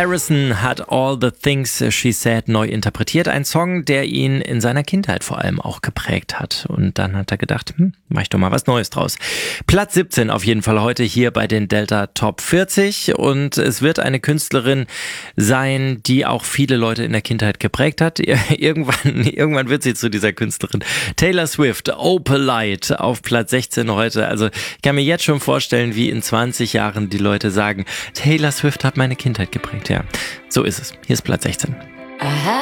Harrison hat All the Things She Said neu interpretiert. Ein Song, der ihn in seiner Kindheit vor allem auch geprägt hat. Und dann hat er gedacht, mach ich doch mal was Neues draus. Platz 17 auf jeden Fall heute hier bei den Delta Top 40. Und es wird eine Künstlerin sein, die auch viele Leute in der Kindheit geprägt hat. Irgendwann wird sie zu dieser Künstlerin. Taylor Swift, Opalite auf Platz 16 heute. Also ich kann mir jetzt schon vorstellen, wie in 20 Jahren die Leute sagen, Taylor Swift hat meine Kindheit geprägt. Ja, so ist es. Hier ist Platz 16.